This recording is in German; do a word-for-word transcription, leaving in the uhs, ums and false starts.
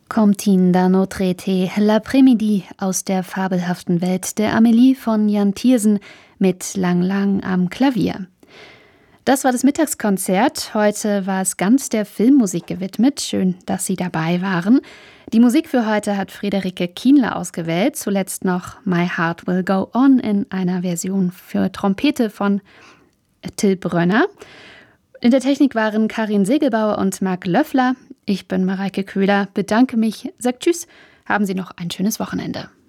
Comptine d'un autre été, L'après-midi aus der fabelhaften Welt der Amélie von Jan Tiersen mit Lang Lang am Klavier. Das war das Mittagskonzert. Heute war es ganz der Filmmusik gewidmet. Schön, dass Sie dabei waren. Die Musik für heute hat Friederike Kienle ausgewählt. Zuletzt noch My Heart Will Go On in einer Version für Trompete von Till Brönner. In der Technik waren Karin Segelbauer und Marc Löffler. Ich bin Mareike Köhler, bedanke mich, sag Tschüss, haben Sie noch ein schönes Wochenende.